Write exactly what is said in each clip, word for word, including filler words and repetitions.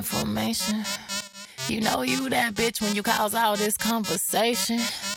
Formation. You know you that bitch when you cause all this conversation.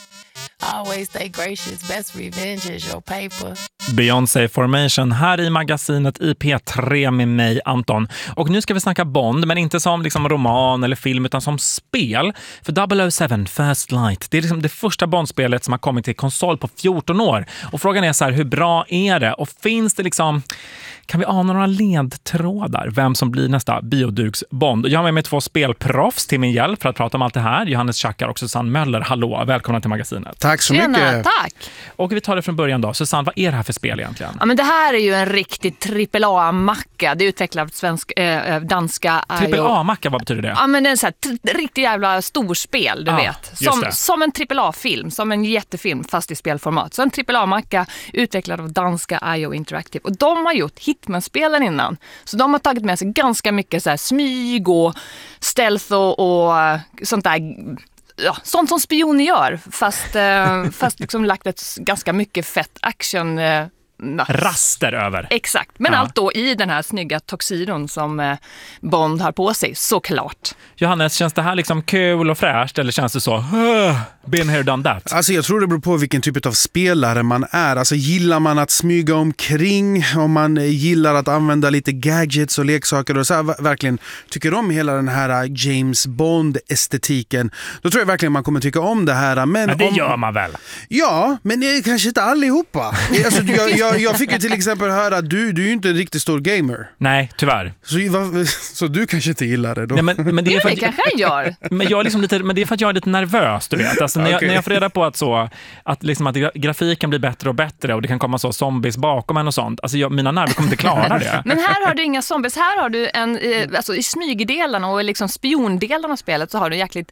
Always stay gracious, best revenge is your paper. Beyoncé Formation här i magasinet I P tre med mig, Anton. Och nu ska vi snacka Bond, men inte som liksom roman eller film utan som spel. För double oh seven First Light, det är liksom det första Bond-spelet som har kommit till konsol på fjorton år. Och frågan är så här, hur bra är det? Och finns det liksom... Kan vi ana några ledtrådar vem som blir nästa bioduks Bond? Jag har med mig två spelproffs till min hjälp för att prata om allt det här. Johannes Schackar och Susanne Möller. Hallå, välkomna till magasinet. Tack så Tjena, mycket. tack. Och vi tar det från början då. Susanne, vad är det här för spel egentligen? Ja, men det här är ju en riktig trippel A-macka. Det är utvecklat av svensk, eh, danska... Trippel A-macka, vad betyder det? Ja, men det är en sån här t- riktigt jävla storspel, du Ja, vet. just Som, det. som en trippel A-film, som en jättefilm fast i spelformat. Så en trippel A-macka utvecklad av danska I O Interactive. Och de har gjort Hitman-spelen innan. Så de har tagit med sig ganska mycket så här smyg och stealth och, och sånt där, ja, sånt som spioner gör, fast, eh, fast liksom lagt ett ganska mycket fett action eh, Raster över. Exakt, men Ja. allt då i den här snygga toxidon som eh, Bond har på sig, såklart. Johannes, känns det här liksom kul och fräscht eller känns det så uh, been here, done that? Alltså jag tror det beror på vilken typ av spelare man är. Alltså gillar man att smyga omkring, om man gillar att använda lite gadgets och leksaker och så här, verkligen tycker om hela den här James Bond-estetiken, då tror jag verkligen man kommer tycka om det här. Men, Men det om... gör man väl? Ja, men det är kanske inte allihopa. Alltså, jag, jag, jag fick ju till exempel höra att du, du är ju inte en riktigt stor gamer. Nej, tyvärr. Så, så du kanske inte gillar det då? Nej, men, men det är för Det att, kanske jag gör. men jag är liksom lite, men det är för att jag är lite nervös, du vet. Alltså, när, jag, Okej. när jag får reda på att, så, att, liksom att gra- grafiken blir bättre och bättre och det kan komma så zombies bakom en och sånt. Alltså jag, mina nerver kommer inte klara det. Men här har du inga zombies. Här har du en, eh, alltså i smygdelarna och liksom spiondelarna av spelet så har du en jäkligt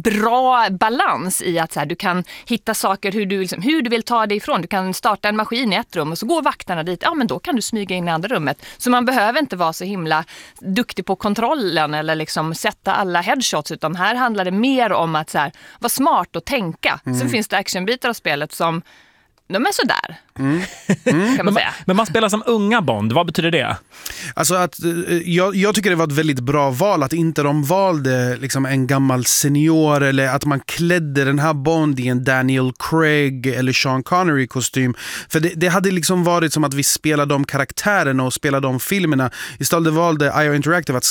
bra balans i att så här, du kan hitta saker hur du, liksom, hur du vill ta dig ifrån. Du kan starta en maskin i ett rum och så går vakterna dit. Ja, men då kan du smyga in i andra rummet. Så man behöver inte vara så himla duktig på kontrollen eller liksom sätta alla headshots, utan här handlar det mer om att så här, vara smart och tänka. Mm. Sen finns det actionbitar av spelet som de är sådär, mm. kan man säga. Men man spelar som unga Bond, vad betyder det? Alltså att, eh, jag, jag tycker det var ett väldigt bra val att inte de valde liksom en gammal senior eller att man klädde den här Bond i en Daniel Craig eller Sean Connery kostym. För det, det hade liksom varit som att vi spelade de karaktärerna och spelade de filmerna. Istället valde I O Interactive att